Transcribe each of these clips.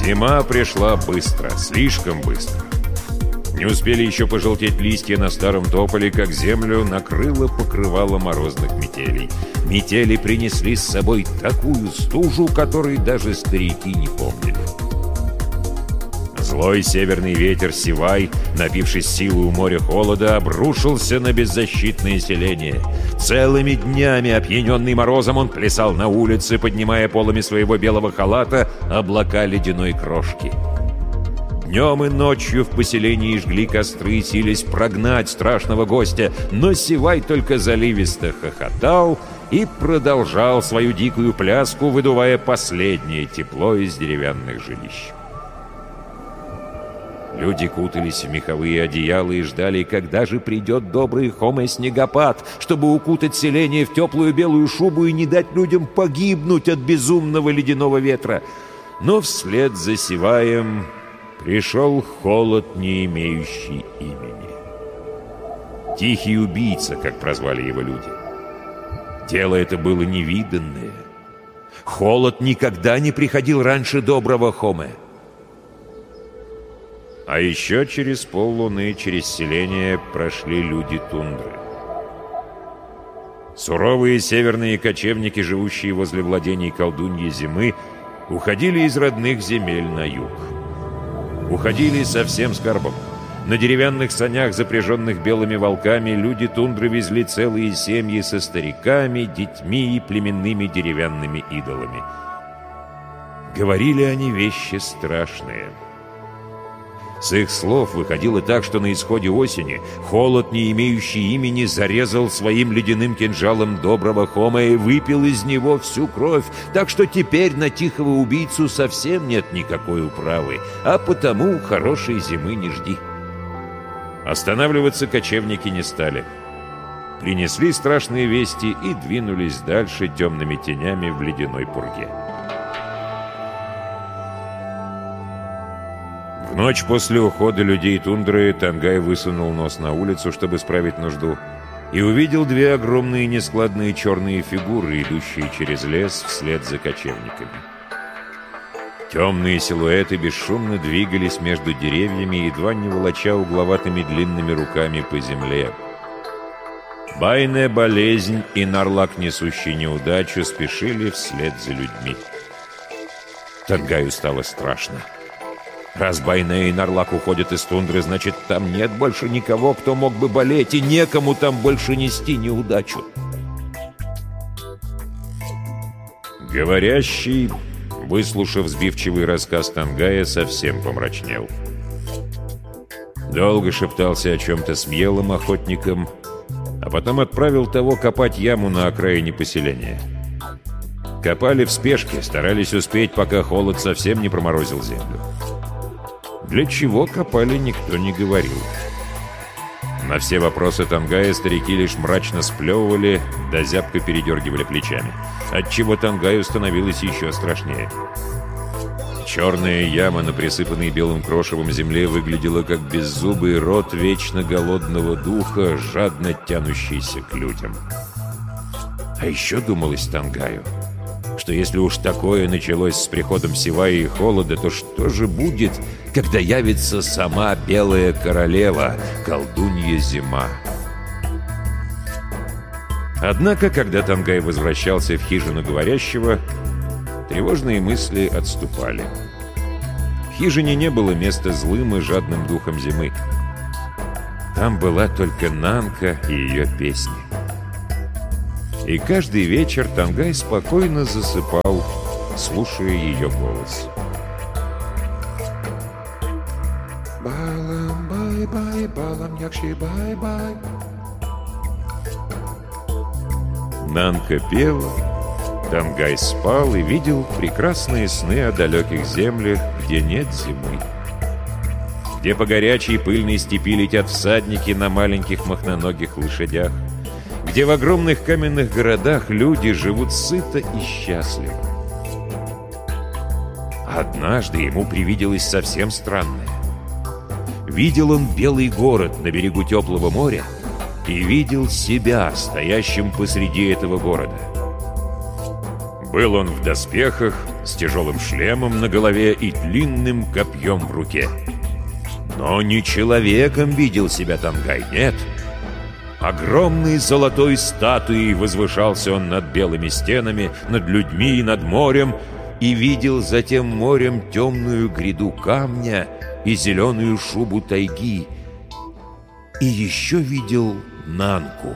Зима пришла быстро, слишком быстро. Не успели еще пожелтеть листья на старом тополе, как землю накрыло покрывало морозных метелей. Метели принесли с собой такую стужу, которой даже старики не помнили. Злой северный ветер Сивай, напившись силы у моря холода, обрушился на беззащитное селение. Целыми днями, опьяненный морозом, он плясал на улице, поднимая полами своего белого халата облака ледяной крошки. Днем и ночью в поселении жгли костры, сились прогнать страшного гостя, но Сивай только заливисто хохотал и продолжал свою дикую пляску, выдувая последнее тепло из деревянных жилищ. Люди кутались в меховые одеяла и ждали, когда же придет добрый Хоме-снегопад, чтобы укутать селение в теплую белую шубу и не дать людям погибнуть от безумного ледяного ветра. Но вслед за Сиваем пришел холод, не имеющий имени. Тихий убийца, как прозвали его люди. Дело это было невиданное. Холод никогда не приходил раньше доброго Хоме. А еще через поллуны через селение прошли люди тундры. Суровые северные кочевники, живущие возле владений колдуньи зимы, уходили из родных земель на юг. Уходили со всем скарбом. На деревянных санях, запряженных белыми волками, люди тундры везли целые семьи со стариками, детьми и племенными деревянными идолами. Говорили они вещи страшные. С их слов выходило так, что на исходе осени холод, не имеющий имени, зарезал своим ледяным кинжалом доброго Хома и выпил из него всю кровь, так что теперь на тихого убийцу совсем нет никакой управы, а потому хорошей зимы не жди. Останавливаться кочевники не стали. Принесли страшные вести и двинулись дальше темными тенями в ледяной пурге. В ночь после ухода людей тундры Тангай высунул нос на улицу, чтобы справить нужду, и увидел две огромные нескладные черные фигуры, идущие через лес вслед за кочевниками. Темные силуэты бесшумно двигались между деревьями, едва не волоча угловатыми длинными руками по земле. Байне болезнь и Нарлак, несущий неудачу, спешили вслед за людьми. Тангаю стало страшно. Раз Байне и Нарлак уходят из тундры, значит, там нет больше никого, кто мог бы болеть, и некому там больше нести неудачу. Говорящий, выслушав сбивчивый рассказ Тангая, совсем помрачнел. Долго шептался о чем-то с мелым охотником, а потом отправил того копать яму на окраине поселения. Копали в спешке, старались успеть, пока холод совсем не проморозил землю. Для чего копали, никто не говорил. На все вопросы Тангая старики лишь мрачно сплевывали, да зябко передергивали плечами, отчего Тангаю становилось еще страшнее. Черная яма на присыпанной белым крошевом земле выглядела как беззубый рот вечно голодного духа, жадно тянущийся к людям. А еще думалось Тангаю, что если уж такое началось с приходом Сивая и холода, то что же будет, когда явится сама Белая Королева, колдунья Зима? Однако, когда Тангай возвращался в хижину говорящего, тревожные мысли отступали. В хижине не было места злым и жадным духом зимы. Там была только Нанка и ее песни. И каждый вечер Тангай спокойно засыпал, слушая ее голос. Балам бай-бай, балам якши бай-бай. Нанка пела, Тангай спал и видел прекрасные сны о далеких землях, где нет зимы. Где по горячей пыльной степи летят всадники на маленьких мохноногих лошадях. Где в огромных каменных городах люди живут сыто и счастливо. Однажды ему привиделось совсем странное. Видел он белый город на берегу теплого моря и видел себя, стоящим посреди этого города. Был он в доспехах, с тяжелым шлемом на голове и длинным копьем в руке. Но не человеком видел себя Тангай, нет. Огромной золотой статуей возвышался он над белыми стенами, над людьми, над морем, и видел за тем морем темную гряду камня и зеленую шубу тайги. И еще видел Нанку.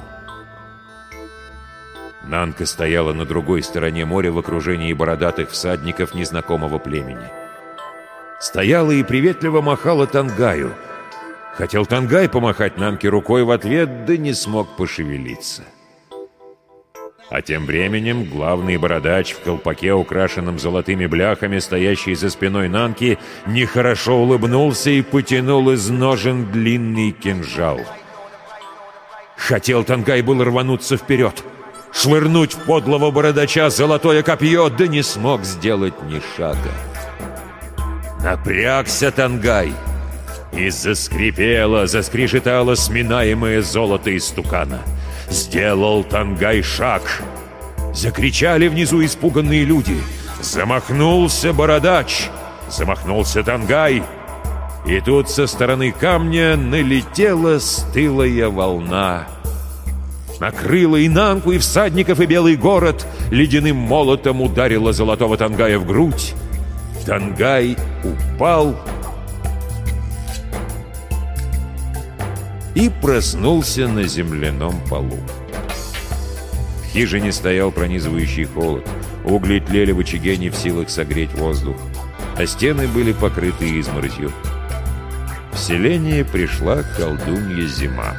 Нанка стояла на другой стороне моря в окружении бородатых всадников незнакомого племени. Стояла и приветливо махала Тангаю. Хотел Тангай помахать Нанке рукой в ответ, да не смог пошевелиться. А тем временем главный бородач в колпаке, украшенном золотыми бляхами, стоящий за спиной Нанки, нехорошо улыбнулся и потянул из ножен длинный кинжал. Хотел Тангай был рвануться вперед, швырнуть в подлого бородача золотое копье, да не смог сделать ни шага. Напрягся Тангай, и заскрежетало сминаемое золото истукана. Сделал Тангай шаг. Закричали внизу испуганные люди. Замахнулся бородач, замахнулся Тангай. И тут со стороны камня налетела стылая волна. Накрыла и Нанку, и всадников, и белый город. Ледяным молотом ударила золотого Тангая в грудь. Тангай упал и проснулся на земляном полу. В хижине стоял пронизывающий холод. Угли тлели в очаге, не в силах согреть воздух, а стены были покрыты изморозью. В селение пришла колдунья Зима.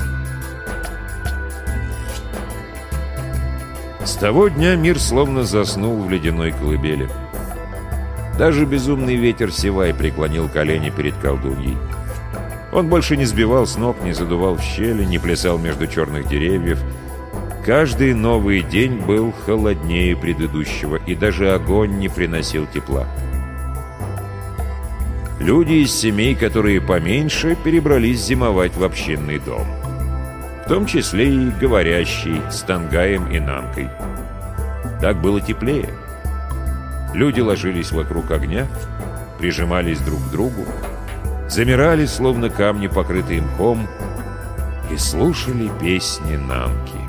С того дня мир словно заснул в ледяной колыбели. Даже безумный ветер Севай преклонил колени перед колдуньей. Он больше не сбивал с ног, не задувал в щели, не плясал между черных деревьев. Каждый новый день был холоднее предыдущего, и даже огонь не приносил тепла. Люди из семей, которые поменьше, перебрались зимовать в общинный дом. В том числе и говорящий с Тангаем и Нанкой. Так было теплее. Люди ложились вокруг огня, прижимались друг к другу, замирали, словно камни, покрытые мхом, и слушали песни Нанки.